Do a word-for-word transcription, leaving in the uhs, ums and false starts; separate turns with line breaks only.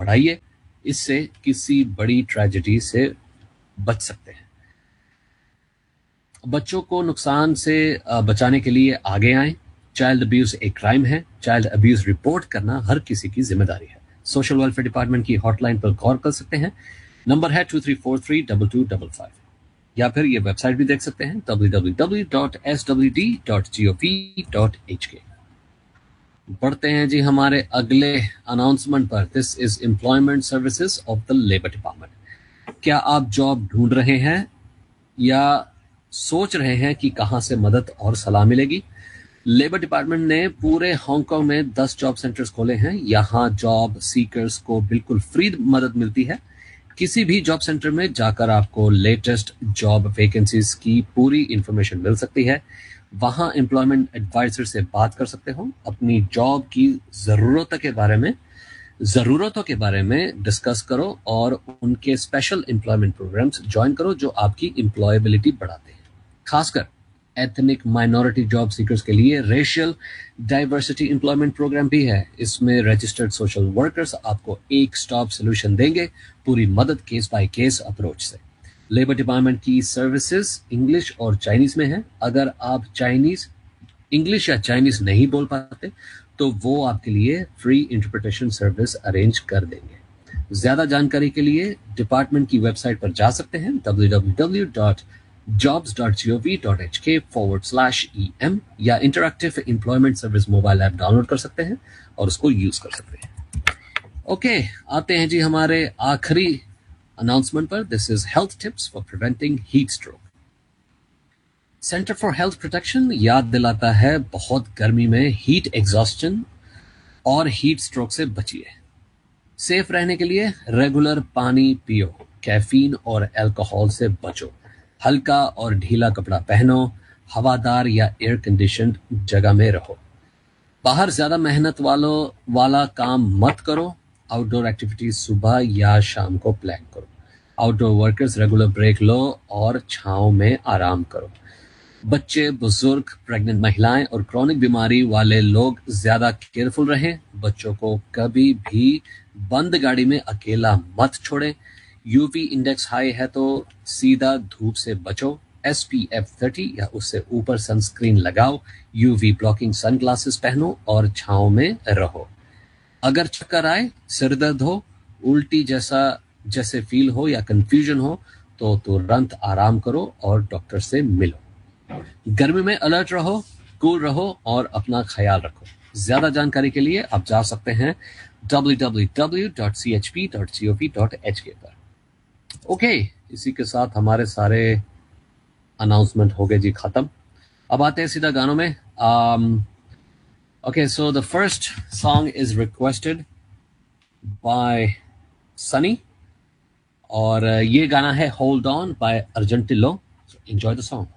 बढ़ाइए, इससे किसी बड़ी ट्रेजेडी से बच सकते हैं। बच्चों को नुकसान से बचाने के लिए आगे आएं। चाइल्ड अब्यूज एक क्राइम है। चाइल्ड अब्यूज रिपोर्ट करना हर किसी की जिम्मेदारी है। सोशल वेलफेयर डिपार्टमेंट की हॉटलाइन पर कॉल कर सकते हैं। नंबर है to three four three double two double five, या फिर ये वेबसाइट भी देख सकते हैं W W W dot S W D dot G O V dot H के। बढ़ते हैं जी हमारे अगले अनाउंसमेंट पर। This is employment services of the labour department. क्या आप जॉब ढूंढ रहे हैं या सोच रहे हैं कि कहां से मदद और सलाह मिलेगी? लेबर डिपार्टमेंट ने पूरे हांगकांग में दस जॉब सेंटर्स खोले हैं। यहां जॉब सीकर्स को बिल्कुल फ्री मदद मिलती है। किसी भी जॉब सेंटर में जाकर आपको लेटेस्ट जॉब वैकेंसीज की पूरी इंफॉर्मेशन मिल सकती है। वहां एम्प्लॉयमेंट एडवाइजर से बात कर सकते हो। अपनी जॉब की जरूरतों के बारे में जरूरतों के बारे में डिस्कस करो और उनके स्पेशल एम्प्लॉयमेंट प्रोग्राम्स ज्वाइन करो जो आपकी एम्प्लॉयबिलिटी बढ़ाते हैं। खासकर एथनिक माइनॉरिटी जॉब सीकर्स के लिए रेशियल डाइवर्सिटी एम्प्लॉयमेंट प्रोग्राम भी है। इसमें रजिस्टर्ड सोशल वर्कर्स आपको एक स्टॉप सोल्यूशन देंगे, पूरी मदद केस बाय केस अप्रोच से। लेबर डिपार्टमेंट की सर्विसेज इंग्लिश और चाइनीज में है। अगर आप चाइनीज इंग्लिश या चाइनीज नहीं बोल पाते तो वो आपके लिए फ्री इंटरप्रिटेशन सर्विस अरेंज कर देंगे। ज्यादा जानकारी के लिए डिपार्टमेंट की वेबसाइट पर जा सकते हैं W W W dot jobs dot G O V dot H के फॉरवर्ड स्लैश ई एम, या interactive employment service mobile app download कर सकते हैं और उसको यूज कर सकते हैं। ओके, आते हैं जी हमारे आखिरी अनाउंसमेंट पर। This is health tips for preventing heat stroke. Centre for health protection याद दिलाता है बहुत गर्मी में हीट एग्जॉस्शन और हीट स्ट्रोक से बचिए। सेफ रहने के लिए रेगुलर पानी पियो, कैफीन और अल्कोहल से बचो, हल्का और ढीला कपड़ा पहनो, हवादार या एयर कंडीशनड जगह में रहो। बाहर ज्यादा मेहनत वालों वाला काम मत करो। आउटडोर एक्टिविटीज सुबह या शाम को प्लान करो। आउटडोर वर्कर्स रेगुलर ब्रेक लो और छांव में आराम करो। बच्चे, बुजुर्ग, प्रेग्नेंट महिलाएं और क्रॉनिक बीमारी वाले लोग ज्यादा केयरफुल रहें। बच्चों को कभी भी बंद गाड़ी में अकेला मत छोड़ें। यूवी इंडेक्स हाई है तो सीधा धूप से बचो। एस पी एफ थर्टी या उससे ऊपर सनस्क्रीन लगाओ। यूवी ब्लॉकिंग सनग्लासेस पहनो और छांव में रहो। अगर चक्कर आए, सिर दर्द हो, उल्टी जैसा जैसे फील हो या कंफ्यूजन हो तो तुरंत आराम करो और डॉक्टर से मिलो। गर्मी में अलर्ट रहो, कूल रहो और अपना ख्याल रखो। ज्यादा जानकारी के लिए आप जा सकते हैं W W W dot C H P dot G O V dot H के पर। ओके, इसी के साथ हमारे सारे अनाउंसमेंट हो गए जी खत्म। अब आते हैं सीधा गानों में। Okay, so the first song is requested bye Sunny और ये गाना है hold on by अर्जेंटिलो। Enjoy the song.